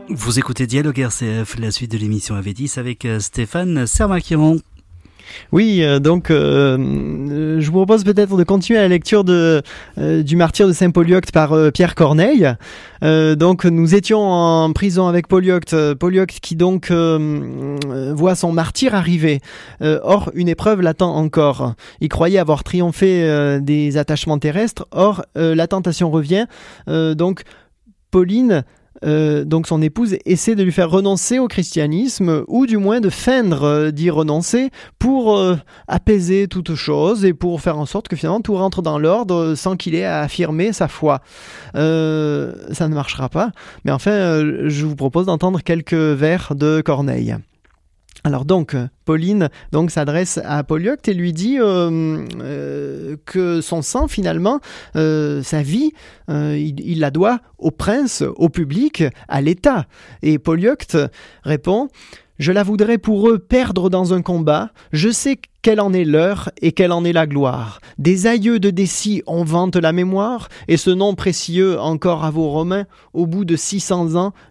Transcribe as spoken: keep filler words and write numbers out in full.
Vous écoutez Dialogue R C F, la suite de l'émission A V dix avec Stéphane Sermachiron. Oui, euh, donc euh, je vous propose peut-être de continuer la lecture de, euh, du martyre de Saint Polyocte par euh, Pierre Corneille. Euh, donc nous étions en prison avec Polyocte, Polyocte qui donc euh, voit son martyr arriver. Euh, or, une épreuve l'attend encore. Il croyait avoir triomphé euh, des attachements terrestres, or euh, la tentation revient. Euh, donc Pauline... Euh, donc son épouse essaie de lui faire renoncer au christianisme ou du moins de feindre euh, d'y renoncer pour euh, apaiser toute chose et pour faire en sorte que finalement tout rentre dans l'ordre sans qu'il ait à affirmer sa foi. Euh, ça ne marchera pas, mais enfin euh, je vous propose d'entendre quelques vers de Corneille. Alors donc, Pauline donc, s'adresse à Polyocte et lui dit euh, euh, que son sang, finalement, euh, sa vie, euh, il, il la doit au prince, au public, à l'État. Et Polyocte répond « Je la voudrais pour eux perdre dans un combat. Je sais quelle en est l'heure et quelle en est la gloire. Des aïeux de Décie on vante la mémoire, et ce nom précieux encore à vos Romains, au bout de six cents ans,